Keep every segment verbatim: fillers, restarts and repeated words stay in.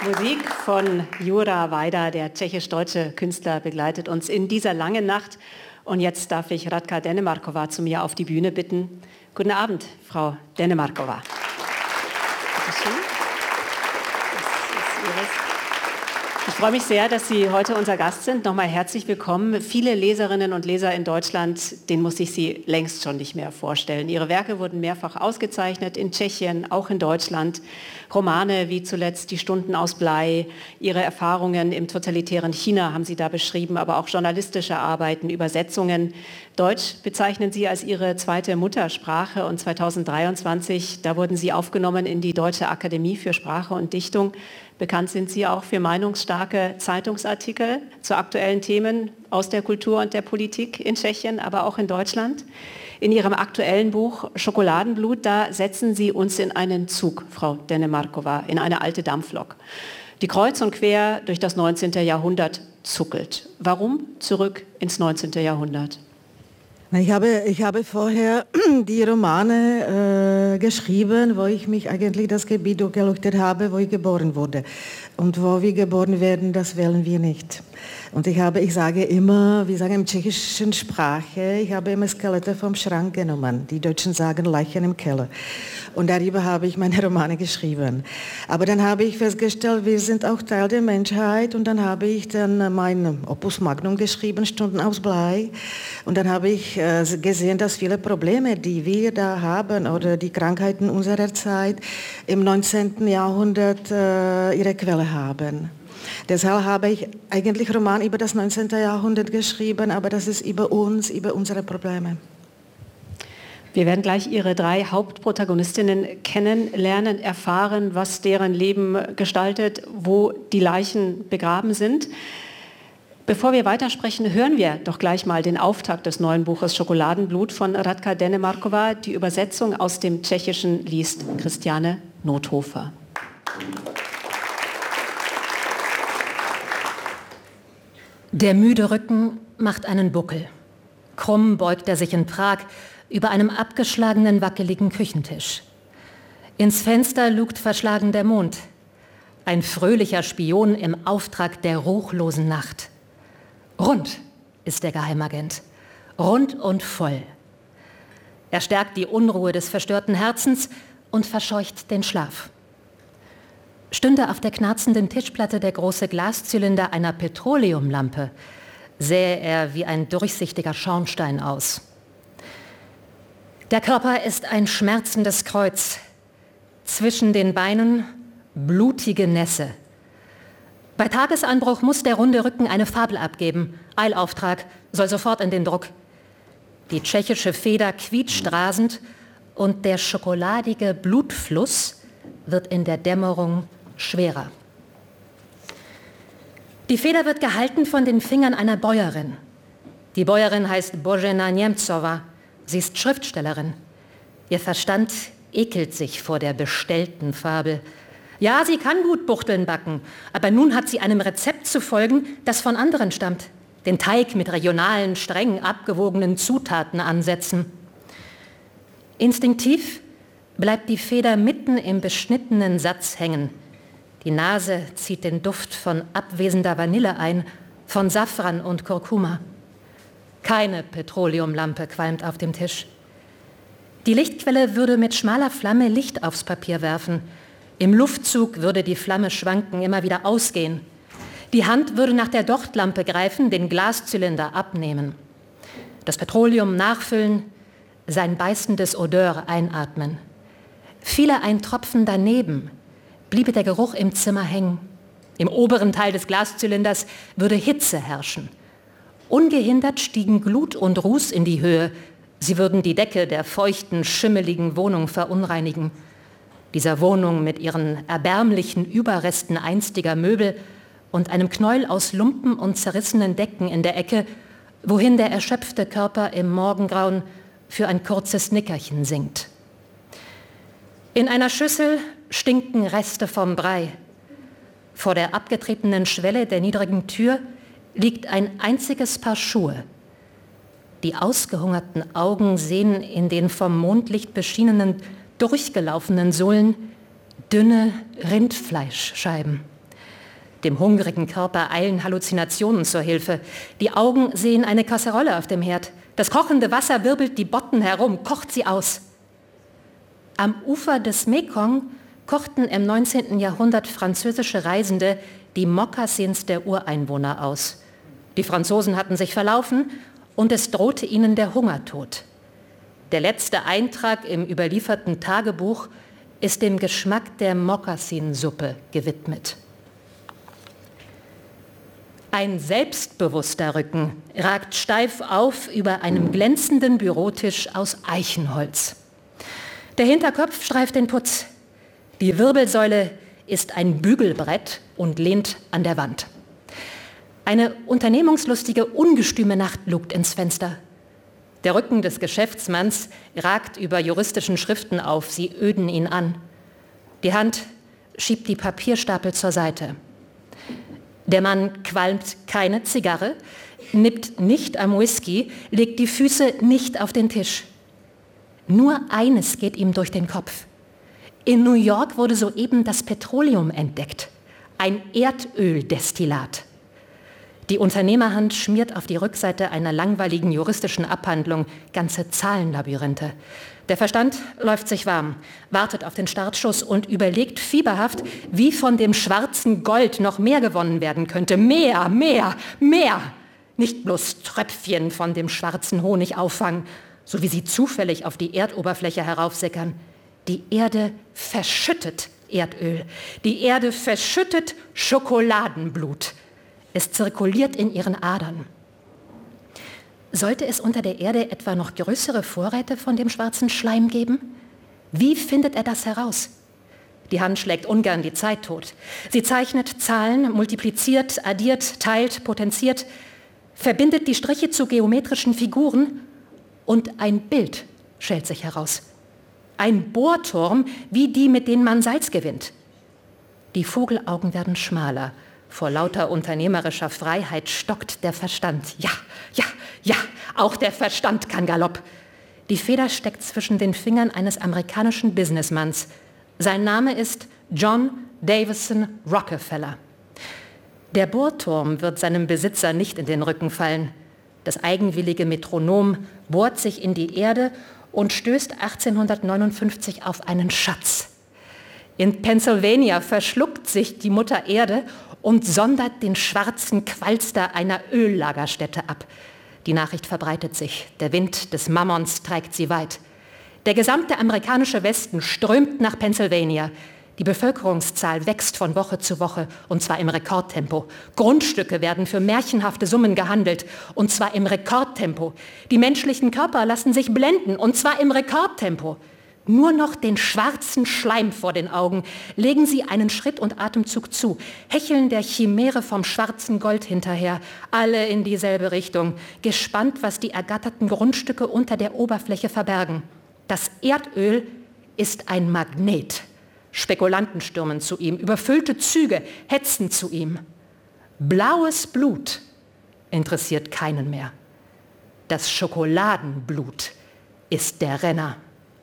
Musik von Jura Vajda, der tschechisch-deutsche Künstler, begleitet uns in dieser langen Nacht. Und jetzt darf ich Radka Dennemarková zu mir auf die Bühne bitten. Guten Abend, Frau Dennemarková. Bitte schön. Das ist Ihres. Ich freue mich sehr, dass Sie heute unser Gast sind. Nochmal herzlich willkommen. Viele Leserinnen und Leser in Deutschland, denen muss ich Sie längst schon nicht mehr vorstellen. Ihre Werke wurden mehrfach ausgezeichnet, in Tschechien, auch in Deutschland. Romane wie zuletzt Die Stunden aus Blei, Ihre Erfahrungen im totalitären China haben Sie da beschrieben, aber auch journalistische Arbeiten, Übersetzungen. Deutsch bezeichnen Sie als Ihre zweite Muttersprache und zweitausenddreiundzwanzig, da wurden Sie aufgenommen in die Deutsche Akademie für Sprache und Dichtung. Bekannt sind Sie auch für meinungsstarke Zeitungsartikel zu aktuellen Themen aus der Kultur und der Politik in Tschechien, aber auch in Deutschland. In Ihrem aktuellen Buch Schokoladenblut, da setzen Sie uns in einen Zug, Frau Dennemarková, in eine alte Dampflok, die kreuz und quer durch das neunzehnte Jahrhundert zuckelt. Warum zurück ins neunzehnte Jahrhundert? Ich habe, ich habe vorher die Romane äh, geschrieben, wo ich mich eigentlich das Gebiet durchgeleuchtet habe, wo ich geboren wurde. Und wo wir geboren werden, das wählen wir nicht. Und ich habe, ich sage immer, wir sagen in tschechischen Sprache, ich habe immer Skelette vom Schrank genommen. Die Deutschen sagen Leichen im Keller. Und darüber habe ich meine Romane geschrieben. Aber dann habe ich festgestellt, wir sind auch Teil der Menschheit. Und dann habe ich dann mein Opus Magnum geschrieben, Stunden aus Blei. Und dann habe ich äh, gesehen, dass viele Probleme, die wir da haben, oder die Krankheiten unserer Zeit, im neunzehnten Jahrhundert äh, ihre Quelle haben. Deshalb habe ich eigentlich Roman über das neunzehnte Jahrhundert geschrieben, aber das ist über uns, über unsere Probleme. Wir werden gleich Ihre drei Hauptprotagonistinnen kennenlernen, erfahren, was deren Leben gestaltet, wo die Leichen begraben sind. Bevor wir weitersprechen, hören wir doch gleich mal den Auftakt des neuen Buches Schokoladenblut von Radka Dennemarková. Die Übersetzung aus dem Tschechischen liest Christiane Nothofer. Der müde Rücken macht einen Buckel. Krumm beugt er sich in Prag über einem abgeschlagenen, wackeligen Küchentisch. Ins Fenster lugt verschlagen der Mond. Ein fröhlicher Spion im Auftrag der ruchlosen Nacht. Rund ist der Geheimagent. Rund und voll. Er stärkt die Unruhe des verstörten Herzens und verscheucht den Schlaf. Stünde auf der knarzenden Tischplatte der große Glaszylinder einer Petroleumlampe, sähe er wie ein durchsichtiger Schornstein aus. Der Körper ist ein schmerzendes Kreuz. Zwischen den Beinen blutige Nässe. Bei Tagesanbruch muss der runde Rücken eine Fabel abgeben. Eilauftrag, soll sofort in den Druck. Die tschechische Feder quietscht rasend und der schokoladige Blutfluss wird in der Dämmerung schwerer. Die Feder wird gehalten von den Fingern einer Bäuerin. Die Bäuerin heißt Božena Němcová. Sie ist Schriftstellerin. Ihr Verstand ekelt sich vor der bestellten Fabel. Ja, sie kann gut Buchteln backen, aber nun hat sie einem Rezept zu folgen, das von anderen stammt. Den Teig mit regionalen, streng abgewogenen Zutaten ansetzen. Instinktiv bleibt die Feder mitten im beschnittenen Satz hängen. Die Nase zieht den Duft von abwesender Vanille ein, von Safran und Kurkuma. Keine Petroleumlampe qualmt auf dem Tisch. Die Lichtquelle würde mit schmaler Flamme Licht aufs Papier werfen. Im Luftzug würde die Flamme schwanken, immer wieder ausgehen. Die Hand würde nach der Dochtlampe greifen, den Glaszylinder abnehmen. Das Petroleum nachfüllen, sein beißendes Odeur einatmen. Fiele ein Tropfen daneben, bliebe der Geruch im Zimmer hängen. Im oberen Teil des Glaszylinders würde Hitze herrschen. Ungehindert stiegen Glut und Ruß in die Höhe. Sie würden die Decke der feuchten, schimmeligen Wohnung verunreinigen. Dieser Wohnung mit ihren erbärmlichen Überresten einstiger Möbel und einem Knäuel aus Lumpen und zerrissenen Decken in der Ecke, wohin der erschöpfte Körper im Morgengrauen für ein kurzes Nickerchen sinkt. In einer Schüssel stinken Reste vom Brei. Vor der abgetretenen Schwelle der niedrigen Tür liegt ein einziges Paar Schuhe. Die ausgehungerten Augen sehen in den vom Mondlicht beschienenen, durchgelaufenen Sohlen dünne Rindfleischscheiben. Dem hungrigen Körper eilen Halluzinationen zur Hilfe. Die Augen sehen eine Kasserolle auf dem Herd. Das kochende Wasser wirbelt die Botten herum, kocht sie aus. Am Ufer des Mekong kochten im neunzehnten Jahrhundert französische Reisende die Mokassins der Ureinwohner aus. Die Franzosen hatten sich verlaufen und es drohte ihnen der Hungertod. Der letzte Eintrag im überlieferten Tagebuch ist dem Geschmack der Mokassinsuppe gewidmet. Ein selbstbewusster Rücken ragt steif auf über einem glänzenden Bürotisch aus Eichenholz. Der Hinterkopf streift den Putz. Die Wirbelsäule ist ein Bügelbrett und lehnt an der Wand. Eine unternehmungslustige, ungestüme Nacht lugt ins Fenster. Der Rücken des Geschäftsmanns ragt über juristischen Schriften auf, sie öden ihn an. Die Hand schiebt die Papierstapel zur Seite. Der Mann qualmt keine Zigarre, nippt nicht am Whisky, legt die Füße nicht auf den Tisch. Nur eines geht ihm durch den Kopf. In New York wurde soeben das Petroleum entdeckt, ein Erdöldestillat. Die Unternehmerhand schmiert auf die Rückseite einer langweiligen juristischen Abhandlung ganze Zahlenlabyrinthe. Der Verstand läuft sich warm, wartet auf den Startschuss und überlegt fieberhaft, wie von dem schwarzen Gold noch mehr gewonnen werden könnte. Mehr, mehr, mehr! Nicht bloß Tröpfchen von dem schwarzen Honig auffangen, so wie sie zufällig auf die Erdoberfläche heraufsickern. Die Erde verschüttet Erdöl. Die Erde verschüttet Schokoladenblut. Es zirkuliert in ihren Adern. Sollte es unter der Erde etwa noch größere Vorräte von dem schwarzen Schleim geben? Wie findet er das heraus? Die Hand schlägt ungern die Zeit tot. Sie zeichnet Zahlen, multipliziert, addiert, teilt, potenziert, verbindet die Striche zu geometrischen Figuren und ein Bild schält sich heraus. Ein Bohrturm, wie die, mit denen man Salz gewinnt. Die Vogelaugen werden schmaler. Vor lauter unternehmerischer Freiheit stockt der Verstand. Ja, ja, ja, auch der Verstand kann Galopp. Die Feder steckt zwischen den Fingern eines amerikanischen Businessmanns. Sein Name ist John Davison Rockefeller. Der Bohrturm wird seinem Besitzer nicht in den Rücken fallen. Das eigenwillige Metronom bohrt sich in die Erde und stößt achtzehnhundertneunundfünfzig auf einen Schatz. In Pennsylvania verschluckt sich die Mutter Erde und sondert den schwarzen Qualster einer Öllagerstätte ab. Die Nachricht verbreitet sich. Der Wind des Mammons trägt sie weit. Der gesamte amerikanische Westen strömt nach Pennsylvania. Die Bevölkerungszahl wächst von Woche zu Woche, und zwar im Rekordtempo. Grundstücke werden für märchenhafte Summen gehandelt, und zwar im Rekordtempo. Die menschlichen Körper lassen sich blenden, und zwar im Rekordtempo. Nur noch den schwarzen Schleim vor den Augen, legen sie einen Schritt und Atemzug zu, hecheln der Chimäre vom schwarzen Gold hinterher, alle in dieselbe Richtung, gespannt, was die ergatterten Grundstücke unter der Oberfläche verbergen. Das Erdöl ist ein Magnet. Spekulanten stürmen zu ihm, überfüllte Züge hetzen zu ihm. Blaues Blut interessiert keinen mehr. Das Schokoladenblut ist der Renner.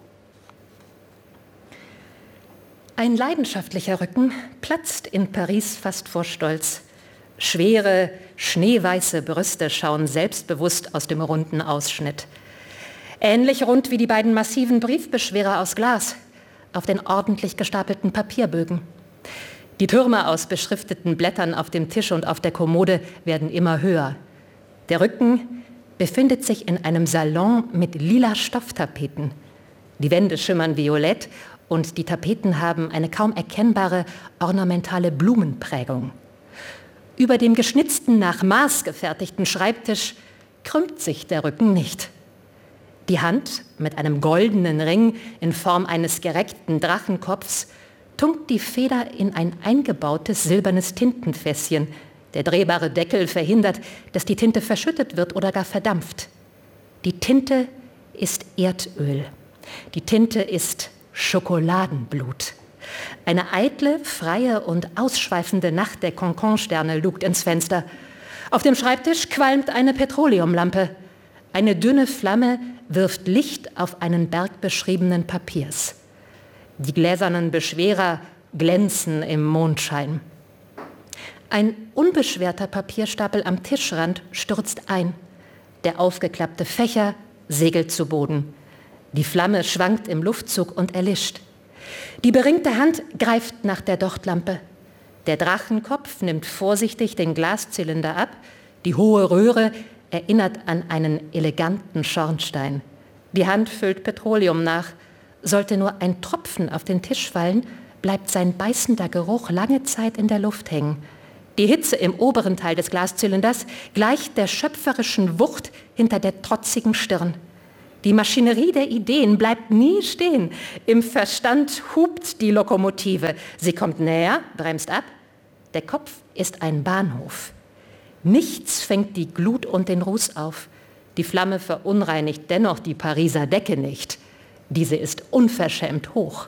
Ein leidenschaftlicher Rücken platzt in Paris fast vor Stolz. Schwere, schneeweiße Brüste schauen selbstbewusst aus dem runden Ausschnitt. Ähnlich rund wie die beiden massiven Briefbeschwerer aus Glas auf den ordentlich gestapelten Papierbögen. Die Türme aus beschrifteten Blättern auf dem Tisch und auf der Kommode werden immer höher. Der Rücken befindet sich in einem Salon mit lila Stofftapeten. Die Wände schimmern violett und die Tapeten haben eine kaum erkennbare ornamentale Blumenprägung. Über dem geschnitzten, nach Maß gefertigten Schreibtisch krümmt sich der Rücken nicht. Die Hand mit einem goldenen Ring in Form eines gereckten Drachenkopfs tunkt die Feder in ein eingebautes silbernes Tintenfässchen. Der drehbare Deckel verhindert, dass die Tinte verschüttet wird oder gar verdampft. Die Tinte ist Erdöl. Die Tinte ist Schokoladenblut. Eine eitle, freie und ausschweifende Nacht der Cancan-Sterne lugt ins Fenster. Auf dem Schreibtisch qualmt eine Petroleumlampe. Eine dünne Flamme wirft Licht auf einen Berg beschriebenen Papiers. Die gläsernen Beschwerer glänzen im Mondschein. Ein unbeschwerter Papierstapel am Tischrand stürzt ein. Der aufgeklappte Fächer segelt zu Boden. Die Flamme schwankt im Luftzug und erlischt. Die beringte Hand greift nach der Dochtlampe. Der Drachenkopf nimmt vorsichtig den Glaszylinder ab. Die hohe Röhre erinnert an einen eleganten Schornstein. Die Hand füllt Petroleum nach. Sollte nur ein Tropfen auf den Tisch fallen, bleibt sein beißender Geruch lange Zeit in der Luft hängen. Die Hitze im oberen Teil des Glaszylinders gleicht der schöpferischen Wucht hinter der trotzigen Stirn. Die Maschinerie der Ideen bleibt nie stehen. Im Verstand hupt die Lokomotive. Sie kommt näher, bremst ab. Der Kopf ist ein Bahnhof. Nichts fängt die Glut und den Ruß auf. Die Flamme verunreinigt dennoch die Pariser Decke nicht. Diese ist unverschämt hoch.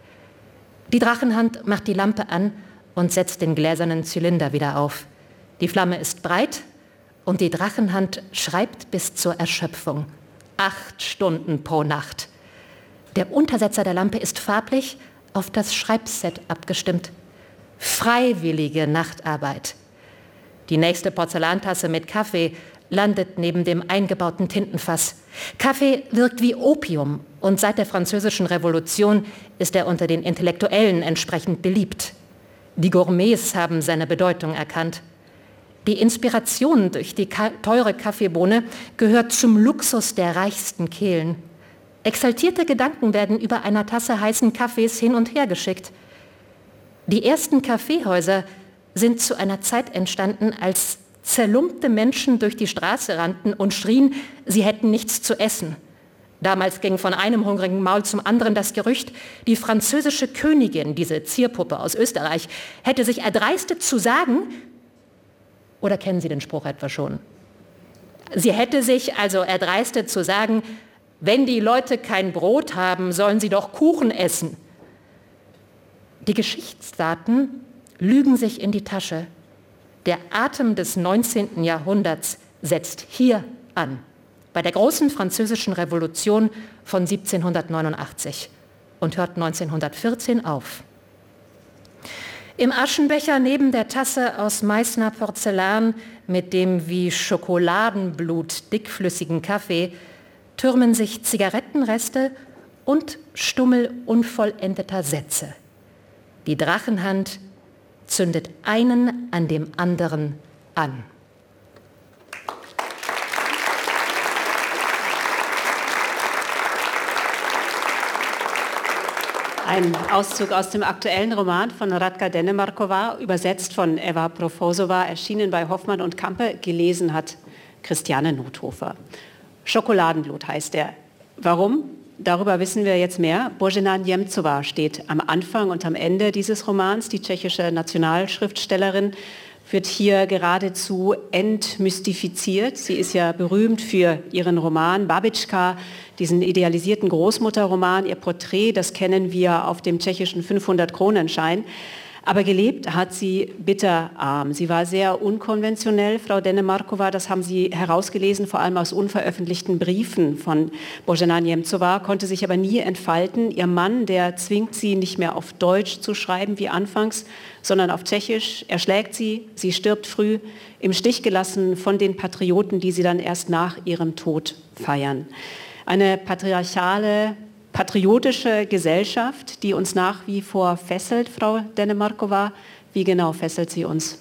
Die Drachenhand macht die Lampe an und setzt den gläsernen Zylinder wieder auf. Die Flamme ist breit und die Drachenhand schreibt bis zur Erschöpfung. Acht Stunden pro Nacht. Der Untersetzer der Lampe ist farblich auf das Schreibset abgestimmt. Freiwillige Nachtarbeit. Die nächste Porzellantasse mit Kaffee landet neben dem eingebauten Tintenfass. Kaffee wirkt wie Opium und seit der Französischen Revolution ist er unter den Intellektuellen entsprechend beliebt. Die Gourmets haben seine Bedeutung erkannt. Die Inspiration durch die teure Kaffeebohne gehört zum Luxus der reichsten Kehlen. Exaltierte Gedanken werden über einer Tasse heißen Kaffees hin und her geschickt. Die ersten Kaffeehäuser sind zu einer Zeit entstanden, als zerlumpte Menschen durch die Straße rannten und schrien, sie hätten nichts zu essen. Damals ging von einem hungrigen Maul zum anderen das Gerücht, die französische Königin, diese Zierpuppe aus Österreich, hätte sich erdreistet zu sagen, oder kennen Sie den Spruch etwa schon? Sie hätte sich also erdreistet zu sagen, wenn die Leute kein Brot haben, sollen sie doch Kuchen essen. Die Geschichtsdaten lügen sich in die Tasche. Der Atem des neunzehnten Jahrhunderts setzt hier an, bei der großen französischen Revolution von siebzehnhundertneunundachtzig und hört neunzehnhundertvierzehn auf. Im Aschenbecher neben der Tasse aus Meißner Porzellan mit dem wie Schokoladenblut dickflüssigen Kaffee türmen sich Zigarettenreste und Stummel unvollendeter Sätze. Die Drachenhand zündet einen an dem anderen an. Ein Auszug aus dem aktuellen Roman von Radka Dennemarkova, übersetzt von Eva Profosova, erschienen bei Hoffmann und Campe, gelesen hat Christiane Nothofer. Schokoladenblut heißt er. Warum? Darüber wissen wir jetzt mehr. Božena Němcová steht am Anfang und am Ende dieses Romans. Die tschechische Nationalschriftstellerin wird hier geradezu entmystifiziert. Sie ist ja berühmt für ihren Roman Babička, diesen idealisierten Großmutterroman. Ihr Porträt, das kennen wir auf dem tschechischen fünfhundert-Kronenschein. Aber gelebt hat sie bitterarm. Sie war sehr unkonventionell, Frau Dennemarkova, das haben Sie herausgelesen, vor allem aus unveröffentlichten Briefen von Božena Němcová, konnte sich aber nie entfalten. Ihr Mann, der zwingt sie nicht mehr auf Deutsch zu schreiben wie anfangs, sondern auf Tschechisch. Er schlägt sie, sie stirbt früh, im Stich gelassen von den Patrioten, die sie dann erst nach ihrem Tod feiern. Eine patriarchale, patriotische Gesellschaft, die uns nach wie vor fesselt, Frau Dennemarkova. Wie genau fesselt sie uns?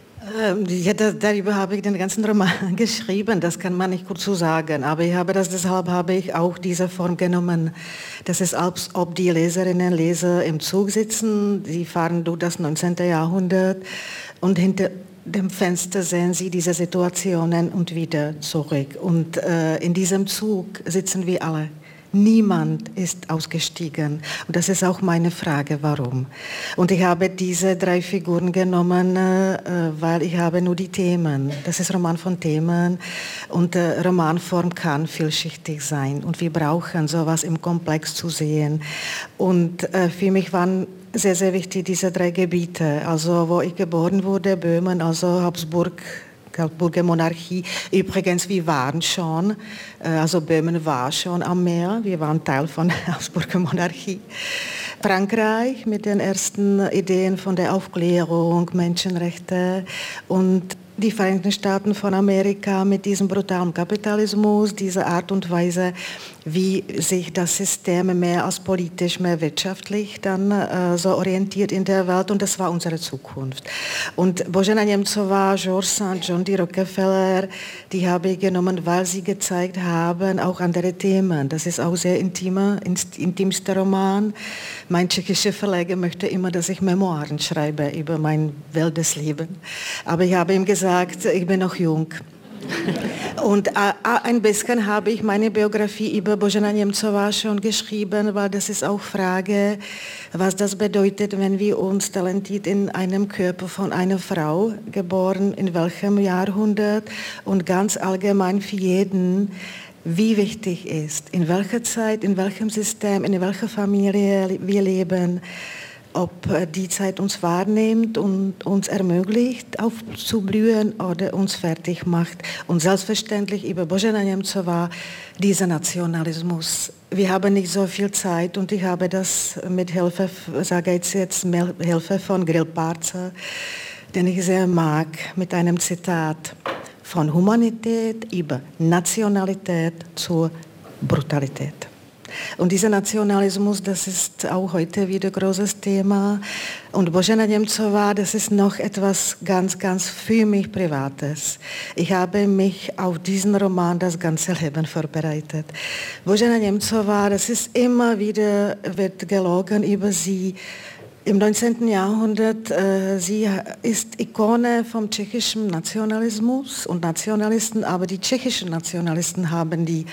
Ja, das, darüber habe ich den ganzen Roman geschrieben, das kann man nicht kurz so sagen, aber ich habe das, deshalb habe ich auch diese Form genommen. Das ist, als ob die Leserinnen und Leser im Zug sitzen, sie fahren durch das neunzehnte Jahrhundert und hinter dem Fenster sehen sie diese Situationen und wieder zurück. Und äh, in diesem Zug sitzen wir alle. Niemand ist ausgestiegen. Und das ist auch meine Frage, warum. Und ich habe diese drei Figuren genommen, äh, weil ich habe nur die Themen. Das ist Roman von Themen. Und äh, Romanform kann vielschichtig sein. Und wir brauchen sowas im Komplex zu sehen. Und äh, für mich waren sehr, sehr wichtig diese drei Gebiete. Also wo ich geboren wurde, Böhmen, also Habsburg, Habsburger Monarchie. Übrigens, wir waren schon, also Böhmen war schon am Meer, wir waren Teil von der Habsburger Monarchie. Frankreich mit den ersten Ideen von der Aufklärung, Menschenrechte und die Vereinigten Staaten von Amerika mit diesem brutalen Kapitalismus, dieser Art und Weise, wie sich das System mehr als politisch, mehr wirtschaftlich dann äh, so orientiert in der Welt, und das war unsere Zukunft. Und Božena Němcová, Georges Sand, John D. Rockefeller, die habe ich genommen, weil sie gezeigt haben, auch andere Themen. Das ist auch sehr intimer, intimster Roman. Mein tschechischer Verleger möchte immer, dass ich Memoiren schreibe über mein wildes Leben. Aber ich habe ihm gesagt, ich bin noch jung. Und äh, ein bisschen habe ich meine Biografie über Božena Němcová schon geschrieben, weil das ist auch Frage, was das bedeutet, wenn wir uns talentiert in einem Körper von einer Frau geboren, in welchem Jahrhundert, und ganz allgemein für jeden, wie wichtig ist, in welcher Zeit, in welchem System, in welcher Familie wir leben, ob die Zeit uns wahrnimmt und uns ermöglicht, aufzublühen oder uns fertig macht. Und selbstverständlich über Božena Němcová, dieser Nationalismus. Wir haben nicht so viel Zeit, und ich habe das mit Hilfe, sage ich jetzt, mit Hilfe von Grill Parzer, den ich sehr mag, mit einem Zitat: von Humanität über Nationalität zur Brutalität. Und dieser Nationalismus, das ist auch heute wieder ein großes Thema. Und Božena Němcová, das ist noch etwas ganz, ganz für mich Privates. Ich habe mich auf diesen Roman das ganze Leben vorbereitet. Božena Němcová, das ist immer wieder, wird gelogen über sie. Im neunzehnten Jahrhundert, äh, sie ist Ikone vom tschechischen Nationalismus und Nationalisten, aber die tschechischen Nationalisten haben die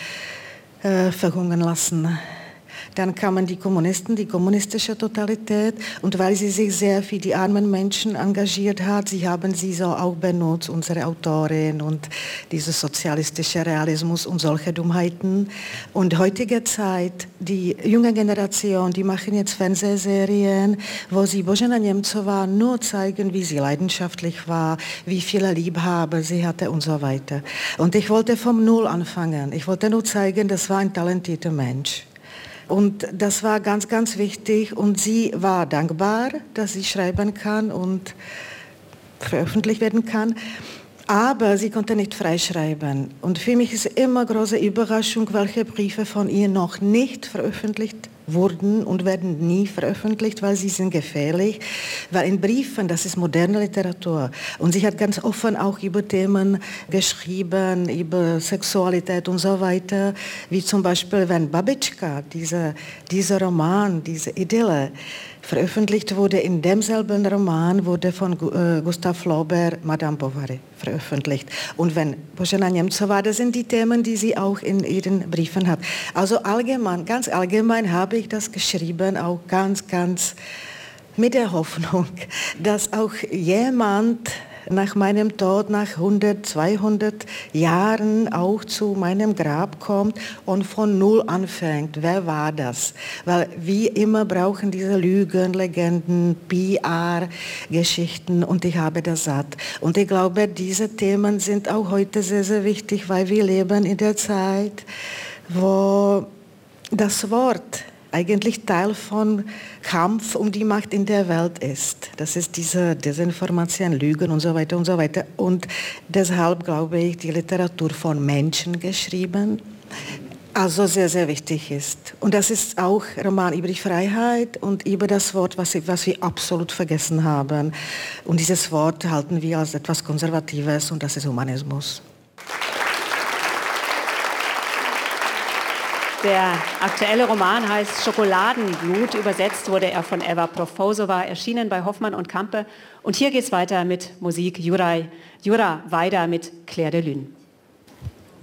äh, verhungern lassen. Dann kamen die Kommunisten, die kommunistische Totalität, und weil sie sich sehr für die armen Menschen engagiert hat, sie haben sie so auch benutzt, unsere Autorin, und dieser sozialistische Realismus und solche Dummheiten. Und heutige Zeit, die junge Generation, die machen jetzt Fernsehserien, wo sie Božena Němcová nur zeigen, wie sie leidenschaftlich war, wie viele Liebhaber sie hatte und so weiter. Und ich wollte vom Null anfangen. Ich wollte nur zeigen, das war ein talentierter Mensch. Und das war ganz, ganz wichtig, und sie war dankbar, dass sie schreiben kann und veröffentlicht werden kann. Aber sie konnte nicht freischreiben. Und für mich ist immer große Überraschung, welche Briefe von ihr noch nicht veröffentlicht wurden und werden nie veröffentlicht, weil sie sind gefährlich. Weil in Briefen, das ist moderne Literatur. Und sie hat ganz offen auch über Themen geschrieben, über Sexualität und so weiter. Wie zum Beispiel, wenn Babička, dieser, dieser Roman, diese Idylle, veröffentlicht wurde, in demselben Roman wurde von äh, Gustav Flaubert Madame Bovary veröffentlicht. Und wenn Božena Němcová, das sind die Themen, die sie auch in ihren Briefen hat. Also allgemein, ganz allgemein habe ich das geschrieben, auch ganz, ganz mit der Hoffnung, dass auch jemand nach meinem Tod, nach hundert, zweihundert Jahren auch zu meinem Grab kommt und von Null anfängt. Wer war das? Weil wir immer brauchen diese Lügen, Legenden, P R-Geschichten, und ich habe das satt. Und ich glaube, diese Themen sind auch heute sehr, sehr wichtig, weil wir leben in der Zeit, wo das Wort eigentlich Teil von Kampf um die Macht in der Welt ist. Das ist diese Desinformation, Lügen und so weiter und so weiter. Und deshalb glaube ich, die Literatur von Menschen geschrieben, also sehr, sehr wichtig ist. Und das ist auch Roman über die Freiheit und über das Wort, was, was wir absolut vergessen haben. Und dieses Wort halten wir als etwas Konservatives, und das ist Humanismus. Der aktuelle Roman heißt Schokoladenblut. Übersetzt wurde er von Eva Profosova, erschienen bei Hoffmann und Campe. Und hier geht's weiter mit Musik Juraj, Jura Weida mit Claire de Lune.